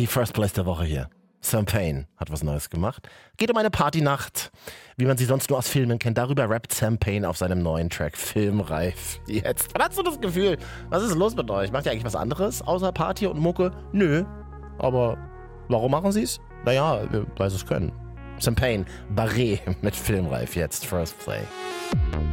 Die First Place der Woche hier. Sam Payne hat was Neues gemacht. Geht um eine Partynacht, wie man sie sonst nur aus Filmen kennt. Darüber rappt Sam Payne auf seinem neuen Track Filmreif jetzt. Man hat so das Gefühl, was ist los mit euch? Macht ihr eigentlich was anderes außer Party und Mucke? Nö. Aber warum machen sie es? Naja, weil sie es können. Sam Payne, Barret mit Filmreif jetzt, First Play.